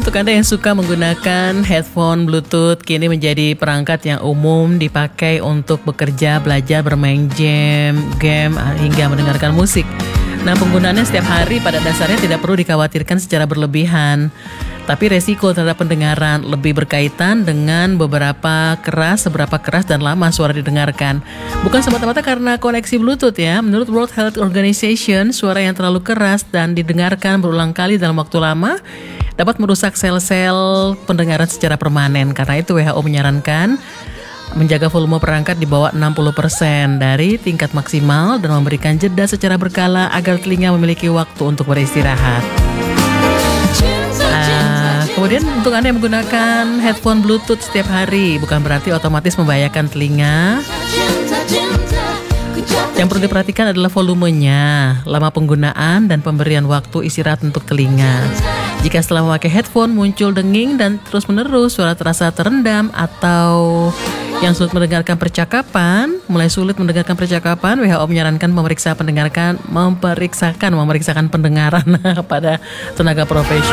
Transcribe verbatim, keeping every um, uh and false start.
Untuk Anda yang suka menggunakan headphone Bluetooth, kini menjadi perangkat yang umum dipakai untuk bekerja, belajar, bermain game, game hingga mendengarkan musik. Nah, penggunaannya setiap hari pada dasarnya tidak perlu dikhawatirkan secara berlebihan. Tapi resiko terhadap pendengaran lebih berkaitan dengan beberapa keras, seberapa keras dan lama suara didengarkan. Bukan semata-mata karena koneksi Bluetooth ya. Menurut World Health Organization, suara yang terlalu keras dan didengarkan berulang kali dalam waktu lama dapat merusak sel-sel pendengaran secara permanen. Karena itu W H O menyarankan menjaga volume perangkat di bawah enam puluh persen dari tingkat maksimal dan memberikan jeda secara berkala agar telinga memiliki waktu untuk beristirahat. Uh, kemudian untuk Anda yang menggunakan headphone Bluetooth setiap hari, bukan berarti otomatis membahayakan telinga. Yang perlu diperhatikan adalah volumenya, lama penggunaan, dan pemberian waktu istirahat untuk telinga. Jika setelah memakai headphone muncul denging dan terus-menerus suara terasa terendam atau yang sulit mendengarkan percakapan, mulai sulit mendengarkan percakapan, W H O menyarankan memeriksa pendengarkan, memeriksakan, memeriksakan pendengaran pada tenaga profesional.